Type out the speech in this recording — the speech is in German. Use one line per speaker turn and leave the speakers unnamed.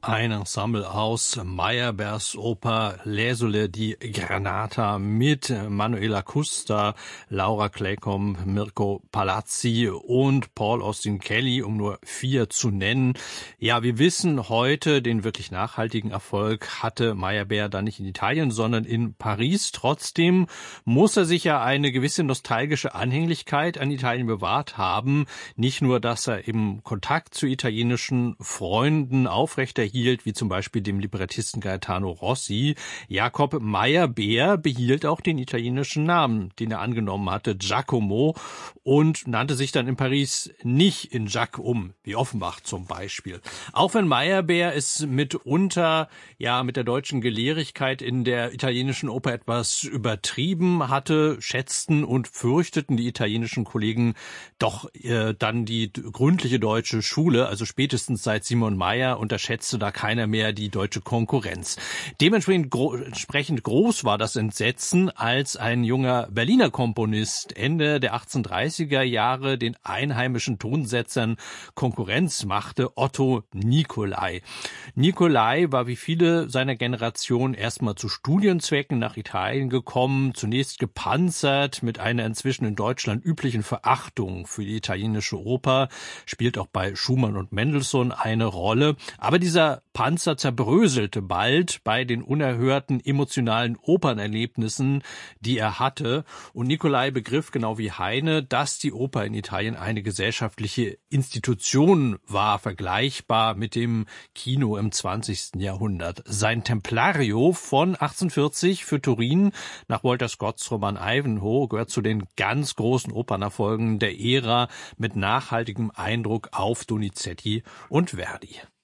Ein Ensemble aus Meyerbeers Oper L'esole di Granata mit Manuela Custer, Laura Claycomb, Mirko Palazzi und Paul Austin Kelly, um nur 4 zu nennen. Ja, wir wissen heute, den wirklich nachhaltigen Erfolg hatte Meyerbeer dann nicht in Italien, sondern in Paris. Trotzdem muss er sich ja eine gewisse nostalgische Anhänglichkeit an Italien bewahrt haben. Nicht nur, dass er eben Kontakt zu italienischen Freunden aufrechterhielt, wie zum Beispiel dem Librettisten Gaetano Rossi. Jakob Meyerbeer behielt auch den italienischen Namen, den er angenommen hatte, Giacomo, und nannte sich dann in Paris nicht in Jacques um, wie Offenbach zum Beispiel. Auch wenn Meyerbeer es mitunter mit der deutschen Gelehrigkeit in der italienischen Oper etwas übertrieben hatte, schätzten und fürchteten die italienischen Kollegen doch dann die gründliche deutsche Schule, also spätestens seit Simon Mayr unterschätzte da keiner mehr die deutsche Konkurrenz. Dementsprechend groß war das Entsetzen, als ein junger Berliner Komponist Ende der 1830er Jahre den einheimischen Tonsetzern Konkurrenz machte, Otto Nicolai. Nicolai war wie viele seiner Generation erstmal zu Studienzwecken nach Italien gekommen, zunächst gepanzert mit einer inzwischen in Deutschland üblichen Verachtung für die italienische Oper, spielt auch bei Schumann und Mendelssohn eine Rolle. Aber dieser Panzer zerbröselte bald bei den unerhörten emotionalen Opernerlebnissen, die er hatte. Und Nicolai begriff, genau wie Heine, dass die Oper in Italien eine gesellschaftliche Institution war, vergleichbar mit dem Kino im 20. Jahrhundert. Sein Templario von 1840 für Turin nach Walter Scotts Roman Ivanhoe gehört zu den ganz großen Opernerfolgen der Ära mit nachhaltigem Eindruck auf Donizetti und Verdi.